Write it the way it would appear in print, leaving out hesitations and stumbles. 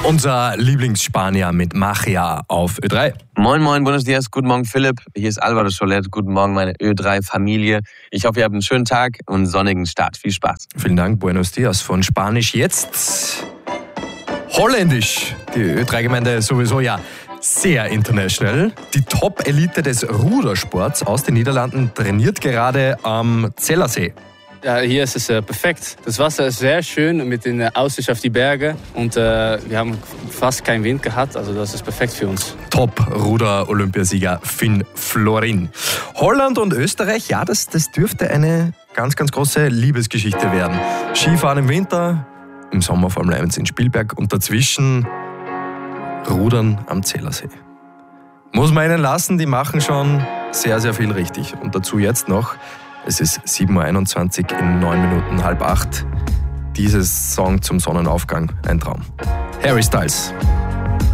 Unser Lieblingsspanier mit Machia auf Ö3. Moin, moin, buenos dias, guten Morgen Philipp. Hier ist Álvaro Soler, guten Morgen meine Ö3-Familie. Ich hoffe, ihr habt einen schönen Tag und einen sonnigen Start. Viel Spaß. Vielen Dank, buenos dias. Von Spanisch jetzt Holländisch. Die Ö3-Gemeinde sowieso ja sehr international. Die Top-Elite des Rudersports aus den Niederlanden trainiert gerade am Zellersee. Ja, hier ist es perfekt. Das Wasser ist sehr schön mit der Aussicht auf die Berge und wir haben fast keinen Wind gehabt, also das ist perfekt für uns. Top-Ruder-Olympiasieger Finn Florin. Holland und Österreich, ja, das dürfte eine ganz, ganz große Liebesgeschichte werden. Skifahren im Winter, im Sommer Formel 1 in Spielberg und dazwischen Rudern am Zellersee. Muss man ihnen lassen, die machen schon sehr, sehr viel richtig. Und dazu jetzt noch, es ist 7.21 Uhr in 9 Minuten, 7:30. Dieses Song zum Sonnenaufgang, ein Traum. Harry Styles.